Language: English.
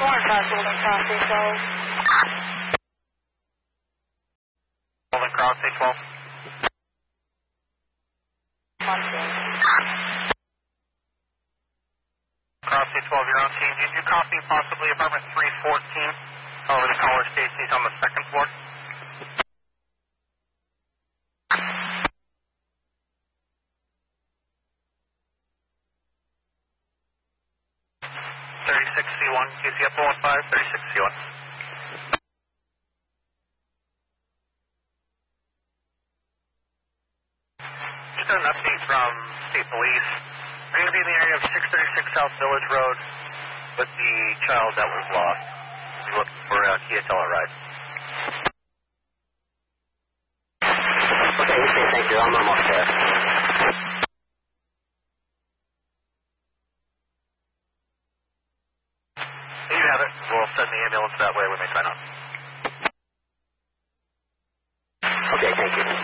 Golden Cross 812. Golden Cross 812. Cross 812, you're on scene. Did you copy possibly apartment 314? Over the caller Stacy's on the second floor. 36C1, QC up 115, 36C1. Just got an update from State Police. We're going to be in the area of 636 South Village Road with the child that was lost. We're looking for a Kia Telluride. Okay, you say thank you. I'm almost there. You have it. We'll send the ambulance that way when they sign up. Okay, thank you.